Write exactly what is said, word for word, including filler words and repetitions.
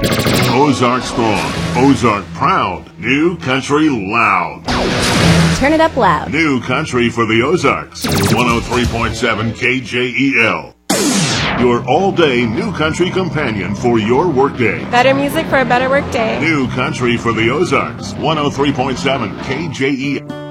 Ozark strong, Ozark proud, New Country loud. Turn it up loud. New Country for the Ozarks. one oh three point seven K J E L. Your all-day New Country companion for your workday. Better music for a better workday. New Country for the Ozarks. one oh three point seven K J E L.